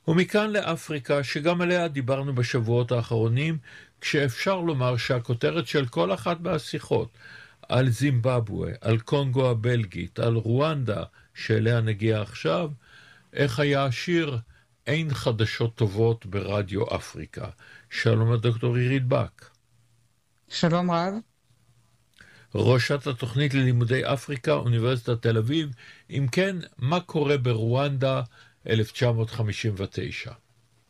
ומכאן לאפריקה, שגם עליה דיברנו בשבועות האחרונים, כשאפשר לומר שהכותרת של כל אחת מהשיחות, על זימבבואה, על קונגו הבלגית, על רואנדה, שאליה נגיע עכשיו, איך היה השיר אין חדשות טובות ברדיו אפריקה. שלום לדוקטור עירית בק. שלום רב. ראשת התוכנית ללימודי אפריקה, אוניברסיטת תל אביב. אם כן, מה קורה ברואנדה 1959?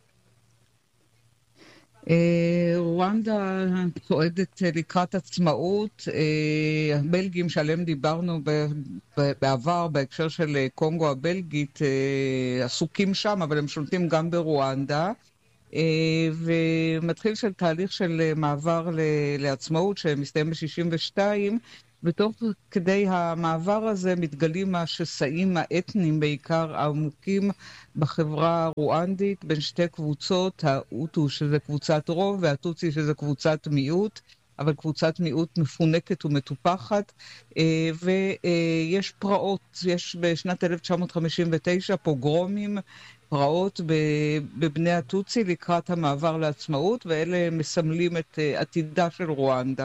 רואנדה צועדת לקראת עצמאות. הבלגים שעליהם דיברנו בעבר בהקשר של קונגו הבלגית עסוקים שם, אבל הם שולטים גם ברואנדה. ומתחיל של תהליך של מעבר לעצמאות שמסתיים ב-62, ותוך כדי המעבר הזה מתגלים השסעים האתניים בעיקר העמוקים בחברה הרואנדית בין שתי קבוצות, ההוטו שזה קבוצת רוב והטוצי שזה קבוצת מיעוט, אבל קבוצת מיעוט מפונקת ומטופחת, ויש פרעות, יש בשנת 1959 פוגרומים, פרעות בבני הטוצי לקראת המעבר לעצמאות, ואלה מסמלים את עתידה של רואנדה.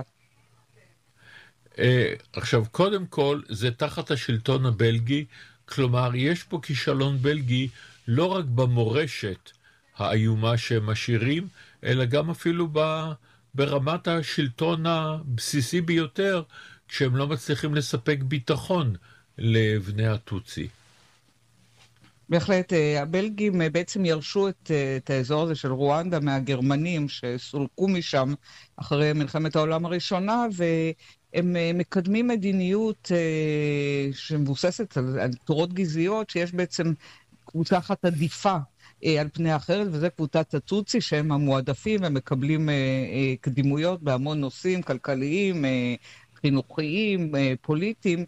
עכשיו, קודם כל, זה תחת השלטון הבלגי, כלומר, יש פה כישלון בלגי לא רק במורשת האיומה שהם משאירים, אלא גם אפילו ברמת השלטון הבסיסי ביותר, כשהם לא מצליחים לספק ביטחון לבני הטוצי. בהחלט, הבלגים בעצם ירשו את האזור הזה של רואנדה מהגרמנים שסולקו משם אחרי מלחמת העולם הראשונה, והם מקדמים מדיניות שמבוססת על תורות גזעיות, שיש בעצם קבוצה אחת עדיפה על פני האחרת, וזה קבוצת הטוצי שהם המועדפים ומקבלים קדימויות בהמון נושאים כלכליים, חינוכיים, פוליטיים,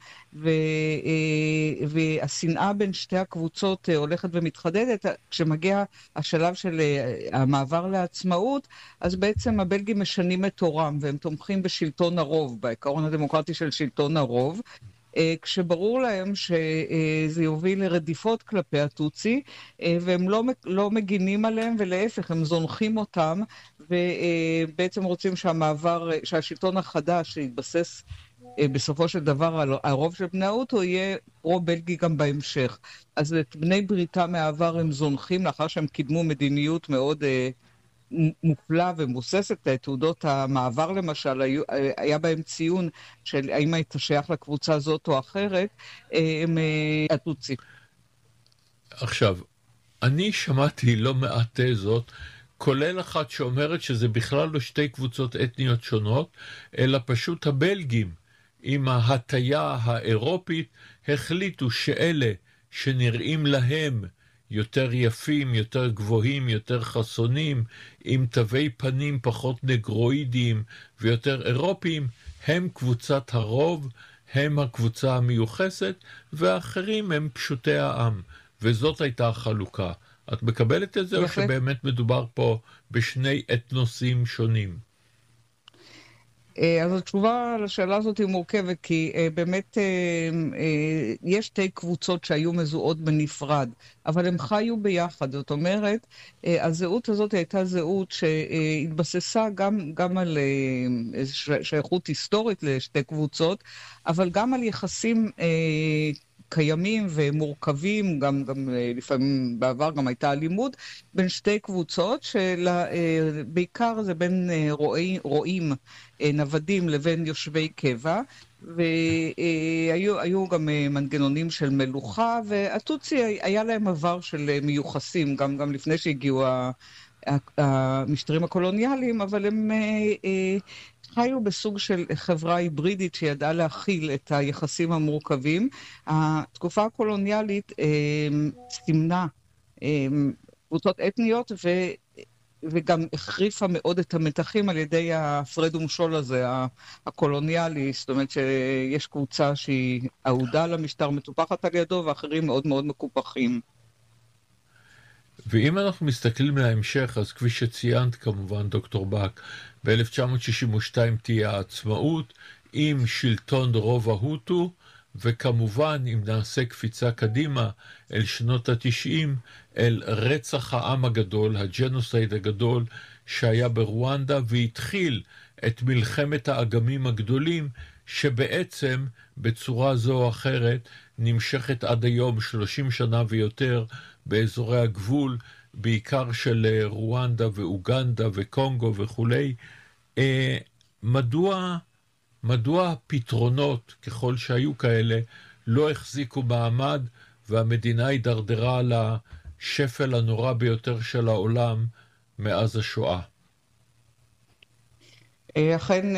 והשנאה בין שתי הקבוצות הולכת ומתחדדת. כשמגיע השלב של המעבר לעצמאות, אז בעצם הבלגים משנים את תורם, והם תומכים בשלטון הרוב, בעיקרון הדמוקרטי של שלטון הרוב, כשברור להם שזה יוביל לרדיפות כלפי הטוצי, והם לא מגינים עליהם, ולהפך, הם זונחים אותם, ובעצם רוצים שהשלטון החדש שיתבסס בסופו של דבר על הרוב של בני ההוטו יהיה פרו-בלגי גם בהמשך. אז את בני בריתה מהעבר הם זונחים לאחר שהם קידמו מדיניות מאוד מופלא ומבוססת. תעודות המעבר למשל, היה בהם ציון של האם היית שייך לקבוצה הזאת או אחרת, הם הטוצי. עכשיו, אני שמעתי לא מעט תזות, כולל אחת שאומרת שזה בכלל לא שתי קבוצות אתניות שונות, אלא פשוט הבלגים עם ההטיה האירופית החליטו שאלה שנראים להם יותר יפים, יותר גבוהים, יותר חסונים, עם תווי פנים פחות נגרואידיים ויותר אירופיים, הם קבוצת הרוב, הם הקבוצה המיוחסת, והאחרים הם פשוטי העם. וזאת הייתה החלוקה. את מקבלת את זה או שבאמת מדובר פה בשני אתנוסים שונים? אז התשובה לשאלה הזאת היא מורכבת, כי באמת יש שתי קבוצות שהיו מזוהות בנפרד, אבל הם חיו ביחד. זאת אומרת, הזהות הזאת הייתה זהות שהתבססה גם על שייכות היסטורית לשתי קבוצות, אבל גם על יחסים קיימים ומורכבים, גם לפעמים בעבר גם הייתה אלימות, בין שתי קבוצות, שבעיקר זה בין רועים, נוודים לבין יושבי קבע, והיו גם מנגנונים של מלוכה, והטוצי היה להם עבר של מיוחסים, גם לפני שהגיעו המשטרים הקולוניאליים, אבל הם חיו בסוג של חברה היברידית שידעה להכיל את היחסים המורכבים. התקופה הקולוניאלית סימנה קבוצות אתניות וגם החריפה מאוד את המתחים על ידי ההפרד ומשול הזה, הקולוניאלי. זאת אומרת שיש קבוצה שהיא אהודה למשטר, מטופחת על ידו, ואחרים מאוד מאוד מקופחים. ואם אנחנו מסתכלים להמשך, אז כפי שציינת כמובן דוקטור בק, ב-1962 תהיה העצמאות עם שלטון רוב ההוטו, וכמובן, אם נעשה קפיצה קדימה אל שנות ה-90, אל רצח העם הגדול, הג'נוסייד הגדול שהיה ברואנדה, והתחיל את מלחמת האגמים הגדולים, שבעצם בצורה זו או אחרת נמשכת עד היום 30 שנה ויותר באזורי הגבול, בעיקר של רואנדה ואוגנדה וקונגו וכולי. מדוע הפתרונות, ככל שהיו כאלה, לא החזיקו מעמד והמדינה הידרדרה לשפל הנורא ביותר של העולם מאז השואה? אכן,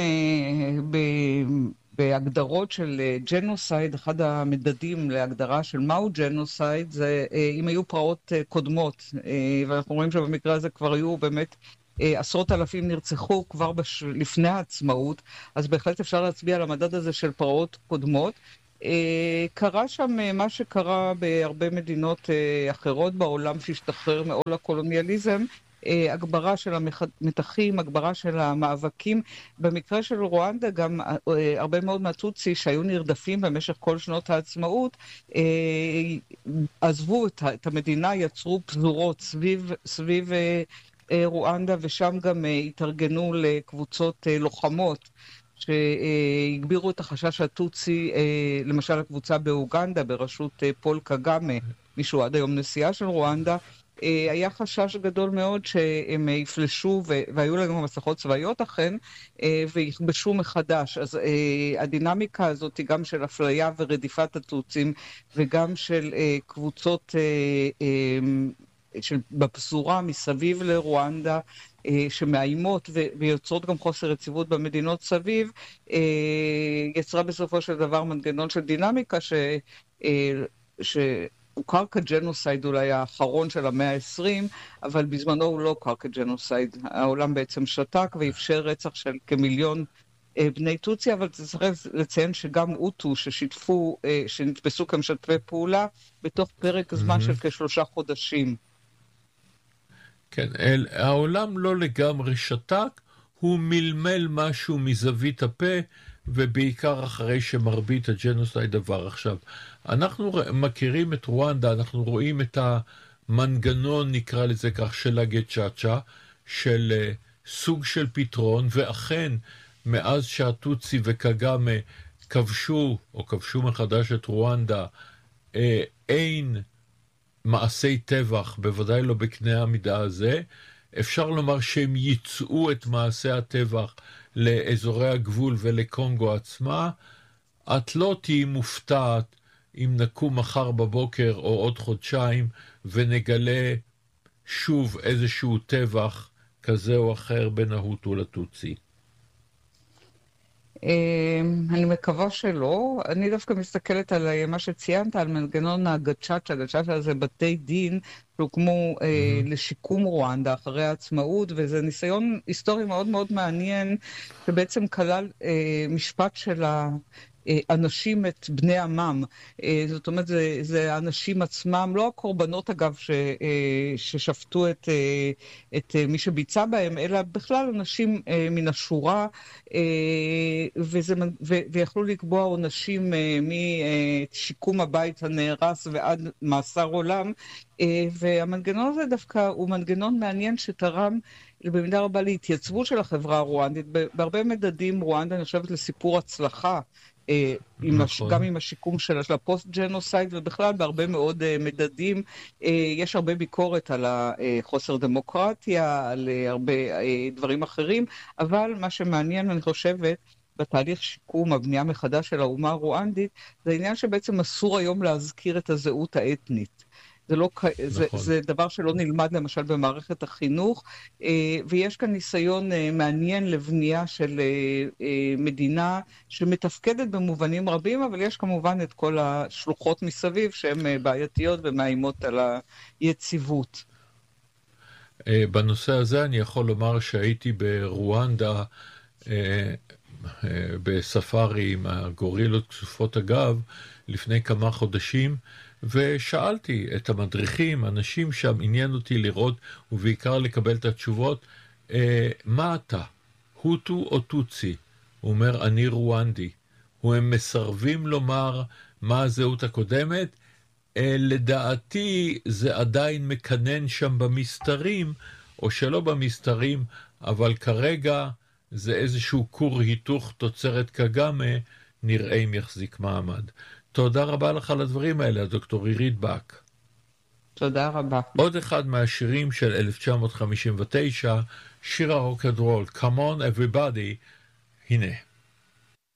בהגדרות של ג'נוסייד, אחד המדדים להגדרה של מהו ג'נוסייד זה אם היו פרעות קודמות, ואנחנו רואים שבמקרה הזה כבר היו באמת עשרות אלפים נרצחו כבר לפני העצמאות, אז בהחלט אפשר להצביע על המדד הזה של פרעות קודמות. קרה שם מה שקרה בהרבה מדינות אחרות בעולם שהשתחרר מעול הקולוניאליזם, הגברה של המתחים, הגברה של המאבקים. במקרה של רואנדה גם הרבה מאוד מהטוצי שהיו נרדפים במשך כל שנות העצמאות עזבו את המדינה, יצרו פזורות סביב רואנדה, ושם גם התארגנו לקבוצות לוחמות שהגבירו את החשש הטוצי. למשל הקבוצה באוגנדה בראשות פול קגאמה, מישהו עד היום נשיאה של רואנדה, היה חשש גדול מאוד שהם יפלשו, והיו להם מסכות צבאיות אכן, ויכבשו מחדש. אז הדינמיקה הזאת היא גם של אפליה ורדיפת הטוצים, וגם של קבוצות בפזורה מסביב לרואנדה, שמאיימות ויוצרות גם חוסר יציבות במדינות סביב, יצרה בסופו של דבר מנגנון של דינמיקה הוכר כג'נוסייד אולי האחרון של המאה ה-20, אבל בזמנו הוא לא הוכר כג'נוסייד. העולם בעצם שתק ואפשר רצח של כמיליון בני טוצי, אבל צריך לציין שגם אוטו שנתפסו כמשתפי פעולה בתוך פרק זמן של כ3 חודשים. כן, העולם לא לגמרי שתק, הוא מלמל משהו מזווית הפה, ובעיקר אחרי שמרבית הג'נוסייד עבר. עכשיו, אנחנו מכירים את רואנדה, אנחנו רואים את המנגנון, נקרא לזה כך, של הגצ'אצ'ה, של סוג של פתרון, ואכן, מאז שהטוצי וקגאמה כבשו מחדש את רואנדה, אין מעשי טבח, בוודאי לא בקנה המידה הזה. אפשר לומר שהם ייצאו את מעשי הטבח לאזורי הגבול ולקונגו עצמה. את לא תהי מופתעת אם נקום מחר בבוקר או עוד חודשיים ונגלה שוב איזשהו טבח כזה או אחר בין ההוטו לטוצי. אני מקווה שלא. אני דווקא מסתכלת על מה שציינת, על מנגנון הגצ'אצ'ה. הגצ'אצ'ה זה בתי דין שהוקמו לשיקום רואנדה אחרי העצמאות, וזה ניסיון היסטורי מאוד מאוד מעניין, שבעצם כלל משפט של אנשים את בני עמם. זאת אומרת, זה האנשים עצמם, לא הקורבנות אגב ששפטו את מי שביצע בהם, אלא בכלל אנשים מן השורה, ויכלו לקבוע עונשים משיקום הבית הנהרס ועד מאסר עולם. והמנגנון הזה דווקא הוא מנגנון מעניין שתרם במידה רבה להתייצבות של החברה הרואנדית. בהרבה מדדים רואנדה נחשבת לסיפור הצלחה, גם עם השיקום של הפוסט-ג'נוסייד, ובכלל בהרבה מאוד מדדים. יש הרבה ביקורת על חוסר דמוקרטיה, על הרבה דברים אחרים, אבל מה שמעניין, אני חושבת, בתהליך שיקום, הבנייה מחדש של האומה הרואנדית, זה העניין שבעצם אסור היום להזכיר את הזהות האתנית. זה דבר שלא נלמד למשל במערכת החינוך, ויש כאן ניסיון מעניין לבנייה של מדינה שמתפקדת במובנים רבים, אבל יש כמובן את כל השלוחות מסביב שהן בעייתיות ומאיימות על היציבות. בנושא הזה אני יכול לומר שהייתי ברואנדה בספארי עם הגורילות כסופות הגב לפני כמה חודשים, ושאלתי את המדריכים, אנשים שם, עניין אותי לראות ובעיקר לקבל את התשובות, מה אתה, הוטו או טוצי? הוא אומר, אני רואנדי. הם מסרבים לומר מה הזהות הקודמת. לדעתי זה עדיין מקנן שם במסתרים, או שלא במסתרים, אבל כרגע זה איזשהו כור היתוך תוצרת קגאמה, נראה אם יחזיק מעמד. תודה רבה לך על הדברים האלה, דוקטור עירית בק. תודה רבה. עוד אחד מהשירים של 1959, שיר הרוק אנד רול, Come on everybody, הנה.